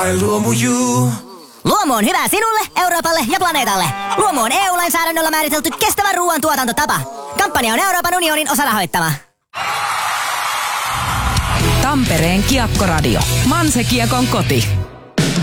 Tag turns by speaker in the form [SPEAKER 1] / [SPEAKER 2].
[SPEAKER 1] I Luomu You.
[SPEAKER 2] Luomu on hyvä sinulle, Euroopalle ja planeetalle. Luomu on EU-lainsäädännöllä määritelty kestävä ruoantuotantotapa. Kampanja on Euroopan unionin osarahoittama.
[SPEAKER 3] Tampereen Kiekkoradio. Manse Kiekon koti.